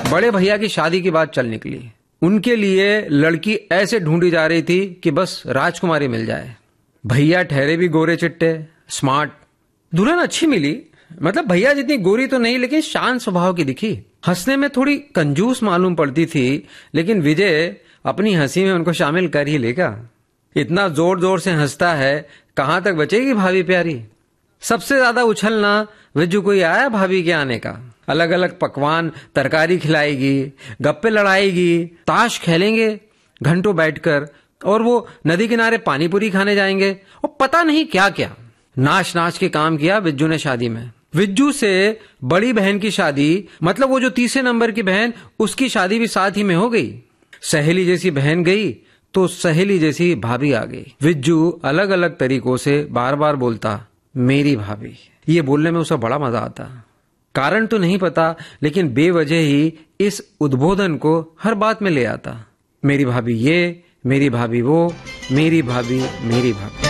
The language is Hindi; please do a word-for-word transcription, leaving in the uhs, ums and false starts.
बड़े भैया की शादी की बात चल निकली। उनके लिए लड़की ऐसे ढूंढी जा रही थी कि बस राजकुमारी मिल जाए। भैया ठहरे भी गोरे चिट्टे, स्मार्ट। दुल्हन अच्छी मिली, मतलब भैया जितनी गोरी तो नहीं लेकिन शांत स्वभाव की दिखी। हंसने में थोड़ी कंजूस मालूम पड़ती थी, लेकिन विजय अपनी हंसी में उनको शामिल कर ही लेगा। इतना जोर जोर से हंसता है, कहां तक बचेगी भाभी प्यारी। सबसे ज्यादा उछलना विज्जू को ही आया भाभी के आने का। अलग अलग पकवान, तरकारी खिलाएगी, गप्पे लड़ाएगी, ताश खेलेंगे घंटों बैठकर, और वो नदी किनारे पानी पूरी खाने जाएंगे और पता नहीं क्या क्या। नाच नाच के काम किया विज्जू ने शादी में। विज्जू से बड़ी बहन की शादी, मतलब वो जो तीसरे नंबर की बहन, उसकी शादी भी साथ ही में हो गई। सहेली जैसी बहन गई तो सहेली जैसी भाभी आ गई। विज्जू अलग अलग तरीकों से बार बार बोलता मेरी भाभी। ये बोलने में उसे बड़ा मजा आता। कारण तो नहीं पता, लेकिन बेवजह ही इस उद्बोधन को हर बात में ले आता। मेरी भाभी ये, मेरी भाभी वो, मेरी भाभी मेरी भाभी।